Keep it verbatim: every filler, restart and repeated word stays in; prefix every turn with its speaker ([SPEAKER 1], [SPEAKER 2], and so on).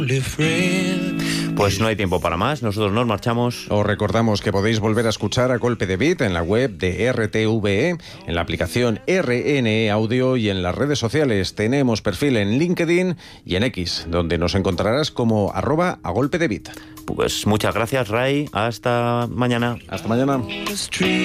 [SPEAKER 1] Pues no hay tiempo para más, nosotros nos marchamos.
[SPEAKER 2] Os recordamos que podéis volver a escuchar A Golpe de Beat en la web de R T V E, en la aplicación R N E Audio y en las redes sociales. Tenemos perfil en LinkedIn y en X, donde nos encontrarás como arroba A Golpe de Beat.
[SPEAKER 1] Pues muchas gracias, Ray. Hasta mañana.
[SPEAKER 2] Hasta mañana.